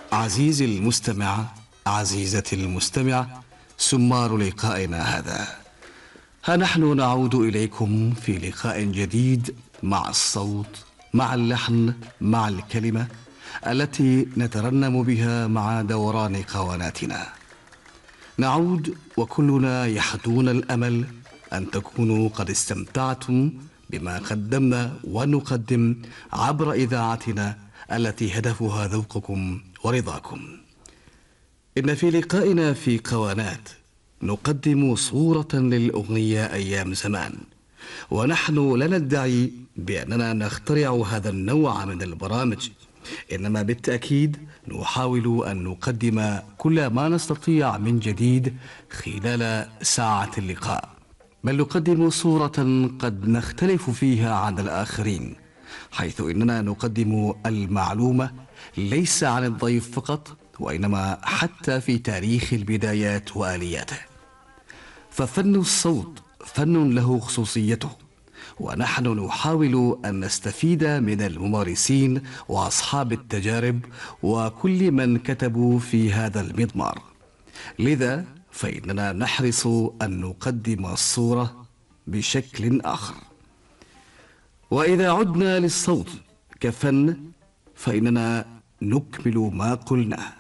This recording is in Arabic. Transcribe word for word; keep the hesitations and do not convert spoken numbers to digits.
عزيزي المستمع، عزيزتي المستمع، سمار لقائنا هذا. ها نحن نعود إليكم في لقاء جديد مع الصوت، مع اللحن، مع الكلمة التي نترنم بها مع دوران قواناتنا. نعود وكلنا يحدون الأمل أن تكونوا قد استمتعتم بما قدمنا ونقدم عبر إذاعتنا التي هدفها ذوقكم ورضاكم. إن في لقائنا في قوانات نقدم صورة للأغنية أيام زمان، ونحن لا ندعي بأننا نخترع هذا النوع من البرامج، إنما بالتأكيد نحاول أن نقدم كل ما نستطيع من جديد خلال ساعة اللقاء، بل نقدم صورة قد نختلف فيها عن الآخرين، حيث إننا نقدم المعلومة ليس عن الضيف فقط، وإنما حتى في تاريخ البدايات وآلياته. ففن الصوت فن له خصوصيته، ونحن نحاول أن نستفيد من الممارسين وأصحاب التجارب وكل من كتبوا في هذا المضمار. لذا فإننا نحرص أن نقدم الصورة بشكل آخر. وإذا عدنا للصوت كفن فإننا نكمل ما قلناه.